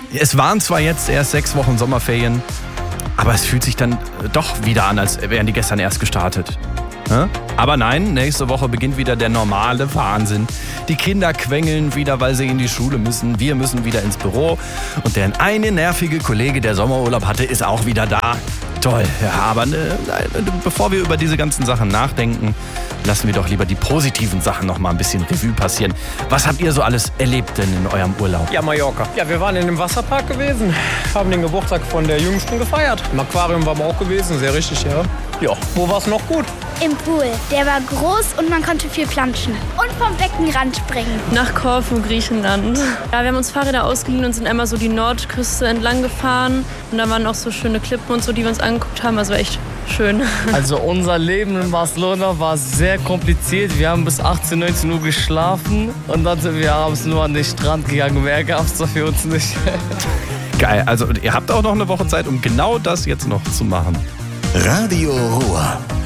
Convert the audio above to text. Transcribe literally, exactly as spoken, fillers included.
Es waren zwar jetzt erst sechs Wochen Sommerferien, aber es fühlt sich dann doch wieder an, als wären die gestern erst gestartet. Aber nein, nächste Woche beginnt wieder der normale Wahnsinn. Die Kinder quengeln wieder, weil sie in die Schule müssen. Wir müssen wieder ins Büro. Und der eine nervige Kollege, der Sommerurlaub hatte, ist auch wieder da. Toll. Ja, aber ne, bevor wir über diese ganzen Sachen nachdenken, lassen wir doch lieber die positiven Sachen noch mal ein bisschen Revue passieren. Was habt ihr so alles erlebt denn in eurem Urlaub? Ja, Mallorca. Ja, wir waren in dem Wasserpark gewesen, haben den Geburtstag von der Jüngsten gefeiert. Im Aquarium waren wir auch gewesen, sehr richtig, ja. Ja, wo war es noch gut? Im Pool. Der war groß und man konnte viel planschen. Und vom Beckenrand springen. Nach Korfu, Griechenland. Ja, wir haben uns Fahrräder ausgeliehen und sind einmal so die Nordküste entlang gefahren. Und da waren auch so schöne Klippen und so, die wir uns angeguckt haben. Also echt schön. Also unser Leben in Barcelona war sehr kompliziert. Wir haben bis achtzehn, neunzehn Uhr geschlafen. Und dann sind wir abends nur an den Strand gegangen. Mehr gab es da für uns nicht. Geil, also ihr habt auch noch eine Woche Zeit, um genau das jetzt noch zu machen. Radio Ruhr.